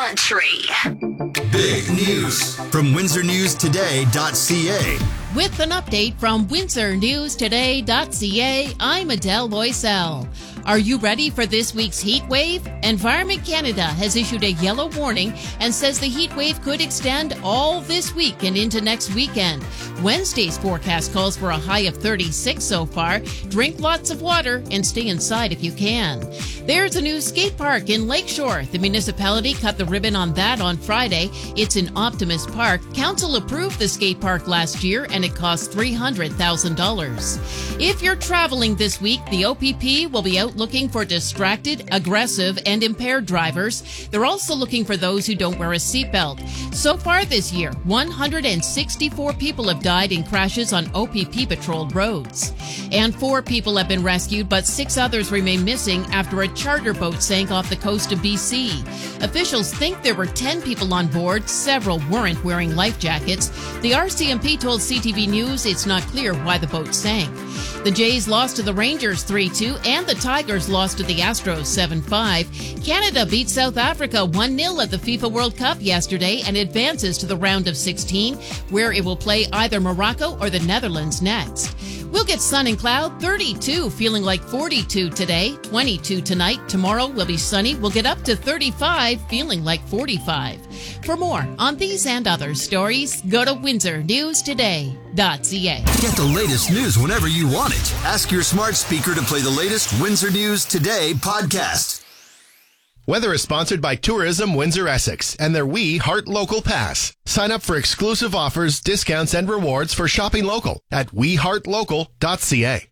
country. Big news from WindsorNewsToday.ca. With an update from WindsorNewsToday.ca, I'm Adele Loisel. Are you ready for this week's heat wave? Environment Canada has issued a yellow warning and says the heat wave could extend all this week and into next weekend. Wednesday's forecast calls for a high of 36 so far. Drink lots of water and stay inside if you can. There's a new skate park in Lakeshore. The municipality cut the ribbon on that on Friday. It's in Optimist Park. Council approved the skate park last year and it cost $300,000. If you're traveling this week, the OPP will be out looking for distracted, aggressive, and impaired drivers. They're also looking for those who don't wear a seatbelt. So far this year, 164 people have died in crashes on OPP-patrolled roads. And 4 people have been rescued, but 6 others remain missing after a charter boat sank off the coast of BC. Officials think there were 10 people on board. Several weren't wearing life jackets. The RCMP told CTV News it's not clear why the boat sank. The Jays lost to the Rangers 3-2, and the Tigers lost to the Astros 7-5. Canada beat South Africa 1-0 at the FIFA World Cup yesterday and advances to the round of 16, where it will play either Morocco or the Netherlands next. We'll get sun and cloud, 32, feeling like 42 today, 22 tonight. Tomorrow will be sunny. We'll get up to 35, feeling like 45. For more on these and other stories, go to WindsorNewsToday.ca. Get the latest news whenever you want it. Ask your smart speaker to play the latest Windsor News Today podcast. Weather is sponsored by Tourism Windsor Essex and their We Heart Local Pass. Sign up for exclusive offers, discounts, and rewards for shopping local at weheartlocal.ca.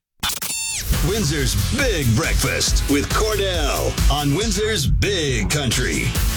Windsor's Big Breakfast with Cordell on Windsor's Big Country.